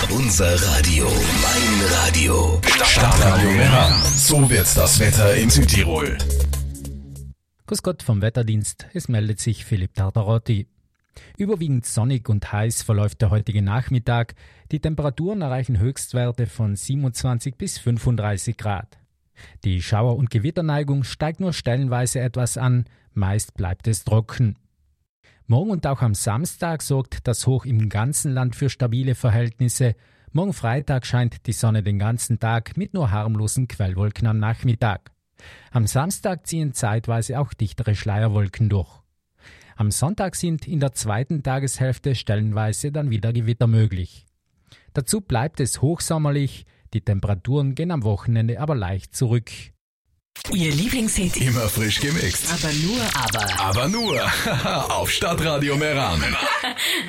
Unser Radio, mein Radio. Stadtradio Meran. So wird das Wetter in Südtirol. Grüß Gott vom Wetterdienst, es meldet sich Philipp Tartarotti. Überwiegend sonnig und heiß verläuft der heutige Nachmittag. Die Temperaturen erreichen Höchstwerte von 27 bis 35 Grad. Die Schauer- und Gewitterneigung steigt nur stellenweise etwas an, meist bleibt es trocken. Morgen und auch am Samstag sorgt das Hoch im ganzen Land für stabile Verhältnisse. Morgen Freitag scheint die Sonne den ganzen Tag mit nur harmlosen Quellwolken am Nachmittag. Am Samstag ziehen zeitweise auch dichtere Schleierwolken durch. Am Sonntag sind in der zweiten Tageshälfte stellenweise dann wieder Gewitter möglich. Dazu bleibt es hochsommerlich, die Temperaturen gehen am Wochenende aber leicht zurück. Ihr Lieblingshit. Immer frisch gemixt. Aber nur auf Stadtradio Meran.